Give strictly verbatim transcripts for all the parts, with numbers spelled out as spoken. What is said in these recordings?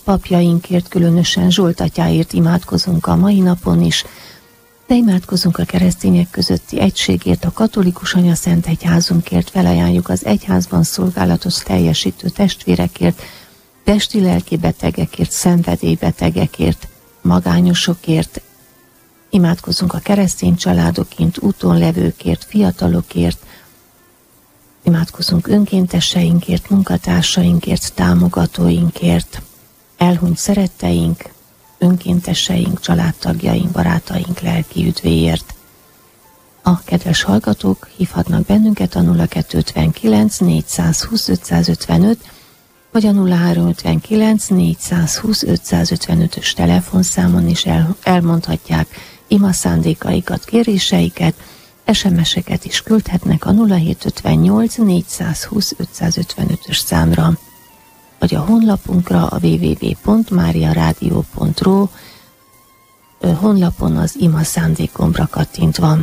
papjainkért, különösen Zsolt atyáért imádkozunk a mai napon is, de imádkozunk a keresztények közötti egységért, a katolikus anyaszent egyházunkért, felajánljuk az egyházban szolgálatot teljesítő testvérekért, testi-lelki betegekért, szenvedélybetegekért, magányosokért, imádkozunk a keresztény családokért, úton levőkért, fiatalokért, imádkozunk önkénteseinkért, munkatársainkért, támogatóinkért, elhunyt szeretteink, önkénteseink, családtagjaink, barátaink lelki üdvéért. A kedves hallgatók hívhatnak bennünket a nulla kettő ötvenkilenc négyszázhúsz ötszázötvenöt vagy a nulla három ötvenkilenc négyszázhúsz ötszázötvenötös telefonszámon is el, elmondhatják ima szándékaikat, kéréseiket, es em es-eket is küldhetnek a nulla hét ötvennyolc négyszázhúsz ötszázötvenötös számra, vagy a honlapunkra, a double-u double-u double-u pont mariaradio pont ru honlapon az ima szándékomra kattintva.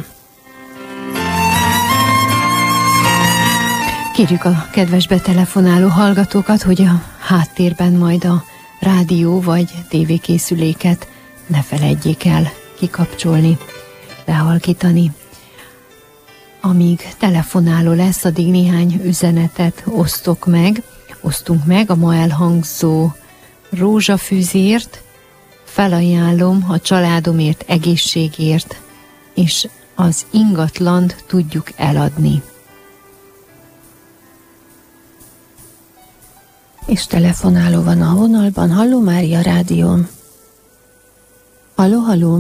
Kérjük a kedves betelefonáló hallgatókat, hogy a háttérben majd a rádió vagy tévékészüléket ne feledjék el kikapcsolni, lehalkítani. Amíg telefonáló lesz, addig néhány üzenetet osztok meg, osztunk meg a ma elhangzó rózsafűzért, felajánlom a családomért, egészségért, és az ingatlant tudjuk eladni. És telefonáló van a vonalban. Halló, Mária Rádióm. Halló, halló.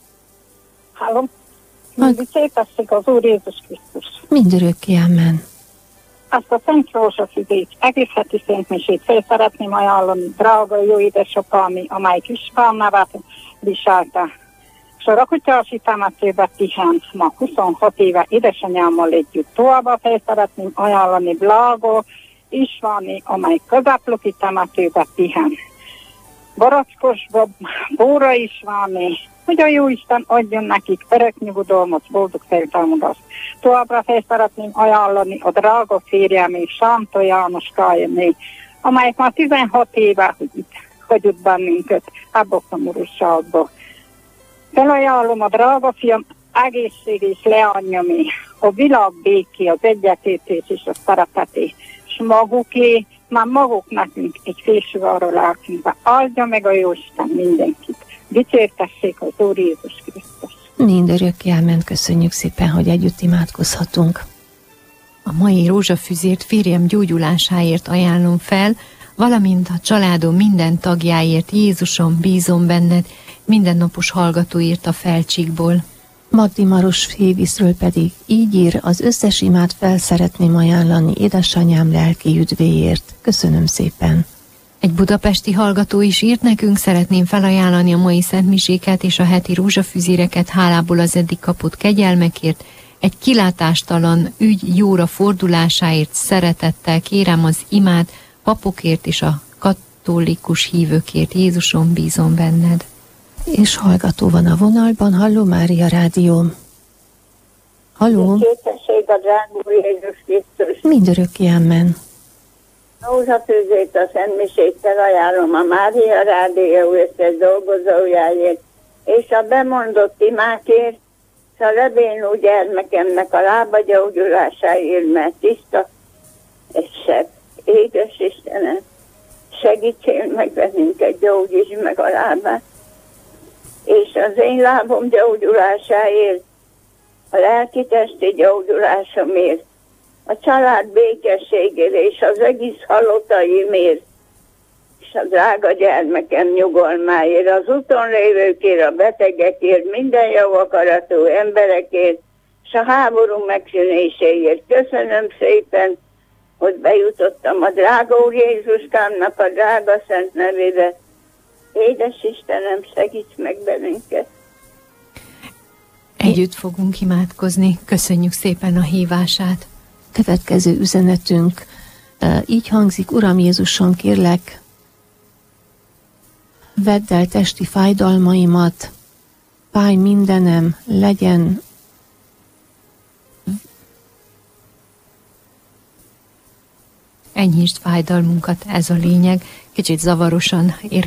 Halló. Dicsértessék az Úr Jézus Krisztus. Mindörökké, amen. Azt a Szent Rózsafüzét, egész heti szentmisét fel szeretném ajánlani, drága jó édesapa, ami, amely kisfám nevát viselte. És a Rakutyási temetőbe pihent ma huszonhat éve édesanyámmal együtt. Továbbá fel szeretném ajánlani Blágó Isváni, amely Középloki temetőbe pihen. Barackosba Bóra Isváni, hogy a Jóisten adjon nekik örök nyugodalmat, boldog feltámadást. Továbbra fel szeretném ajánlani a drága férjemé, Sánta János Kályemé, amelyik már tizenhat éve, hogy itt hagyott bennünket ebbe a szomorúságba. Felajánlom a drága fiam egészség és leanyjamé, a világ béké, az egyetértés és a szereteté, és maguké, már maguk nekünk egy félsővára lelkünkbe. Áldja meg a Jóisten mindenkit. Dicsértessék az Úr Jézus Krisztus. Mindörökké, amen. Köszönjük szépen, hogy együtt imádkozhatunk. A mai rózsafüzért férjem gyógyulásáért ajánlom fel, valamint a családom minden tagjáért, Jézusom, bízom benned, mindennapos hallgatóért a Felcsíkból. Magdi Maros Féviszről pedig így ír: az összes imát fel szeretném ajánlani édesanyám lelki üdvéért. Köszönöm szépen. Egy budapesti hallgató is írt nekünk: szeretném felajánlani a mai szentmiséket és a heti rózsafüzéreket hálából az eddig kapott kegyelmekért. Egy kilátástalan ügy jóra fordulásáért szeretettel kérem az imát papokért és a katolikus hívőkért. Jézusom, bízom benned. És hallgató van a vonalban. Halló, Mária Rádió. Halló. Dicsértessék a drága Jézus Krisztus. Mindörökké, amen. Rózsafűzét, a szentmisét felajánlom a Mária Rádió összes dolgozójáért, és a bemondott imákért, és a lebénú gyermekemnek a lába gyógyulásáért, mert tiszta és szebb. Édes Istenem, segítsél meg bennünket, gyógyítsd meg a lábát. És az én lábom gyógyulásáért, a lelki-testi gyógyulásomért, a család békességért és az egész halottaimért, és a drága gyermekem nyugalmáért, az úton lévőkért, a betegekért, minden jó akaratú emberekért, és a háború megszűnéséért. Köszönöm szépen, hogy bejutottam a drága Úr Jézuskámnak a drága szent nevébe. Édes Istenem, segíts meg bennünket! Együtt fogunk imádkozni. Köszönjük szépen a hívását. Következő üzenetünk így hangzik: Uram Jézusom, kérlek, vedd el testi fájdalmaimat, fáj mindenem, legyen enyhítsd fájdalmunkat, ez a lényeg. Kicsit zavarosan